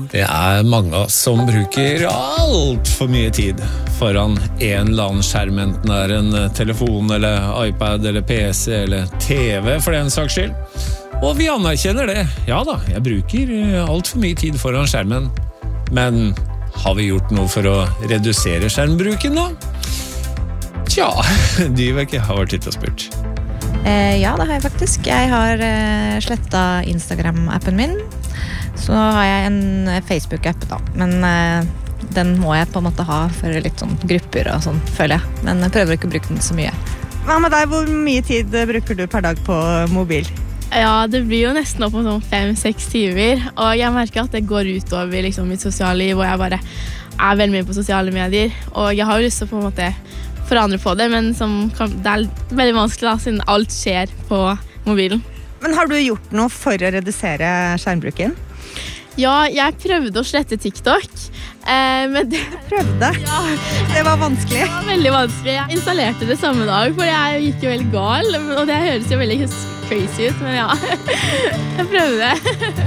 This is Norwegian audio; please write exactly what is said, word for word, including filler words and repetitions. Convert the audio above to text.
Det er mange som bruker alt for mye tid foran en eller annen skjerm, enten det er en telefon eller iPad eller P C eller TV for den saks skyld. Og vi anerkjenner det. Ja da, jeg bruker alt for mye tid foran skjermen. Men har vi gjort noe for å redusere skjermbruken da? Tja, Dyveke har vært ute og spurt. Eh, ja, det har jeg faktisk. Jeg har eh, slettet Instagram-appen min. Så har jeg en Facebook-app da. Men eh, den må jeg på en måte ha for litt sånn grupper og sånn, føler jeg. Men jeg prøver ikke å bruke den så mye. Hva med deg? Hvor mye tid bruker du per dag på mobil? Ja, det blir jo nesten opp om sånn fem-seks timer. Og jeg merker at det går utover liksom, mitt sosiale liv, og jeg bare er veldig mye på sosiale medier. Og jeg har jo lyst til å på en måte forandre på det, men som kan, det er veldig vanskelig da, siden alt skjer på mobilen. Men har du gjort noe for å redusere skjermbruken? Ja, jeg prøvde å slette TikTok, eh, men det... Du prøvde? Ja. Det var vanskelig? Det var veldig vanskelig. Jeg installerte det samme dag, for jeg gikk jo veldig gal, og det høres jo veldig crazy ut, men ja, jeg prøvde.